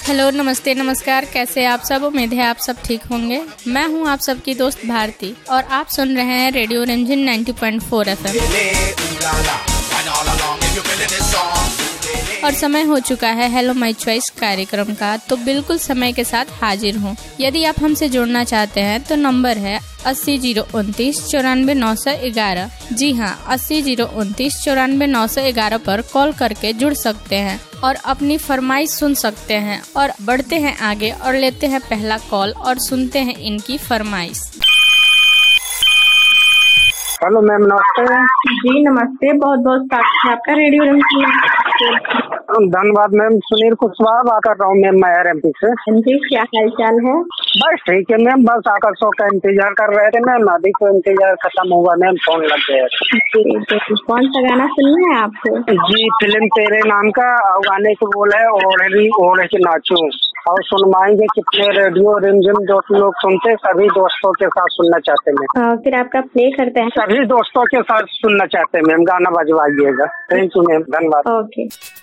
Hello, नमस्ते, नमस्कार। कैसे आप सब? उम्मीद है आप सब ठीक होंगे। मैं हूं आप सबकी दोस्त भारती और आप सुन रहे हैं रेडियो रिमझिम 90.4 FM। और समय हो चुका है हेलो माय चॉइस कार्यक्रम का, तो बिल्कुल समय के साथ हाजिर हूँ। यदि आप हमसे जुड़ना चाहते हैं तो नंबर है 80 029 94 911। जी हाँ, 80 029 94 911 पर कॉल करके जुड़ सकते हैं और अपनी फरमाइश सुन सकते हैं। और बढ़ते हैं आगे और लेते हैं पहला कॉल और सुनते हैं इनकी फरमाइश। हेलो मैम, नमस्ते। जी नमस्ते, बहुत बहुत स्वागत है आपका रेडियो रिमझिम। धन्यवाद मैम। सुनील कुशवाहा बात कर रहा हूँ मैम, मैं MP से। जी, क्या हाल चाल है? बस ठीक है मैम, बस आकर शो का इंतजार कर रहे थे मैम। अभी तो इंतजार खत्म हुआ मैम, फोन लग गया। कौन सा गाना सुनना है आपको? जी, फिल्म तेरे नाम का गाने को बोल है ओढ़ के नाचूं। और सुनवाएंगे कितने रेडियो रिमझिम जो लोग सुनते, सभी दोस्तों के साथ सुनना चाहते मैम। फिर आपका प्ले करते हैं। सभी दोस्तों के साथ सुनना चाहते मैम, गाना बजवाइएगा। थैंक यू मैम, धन्यवाद। ओके।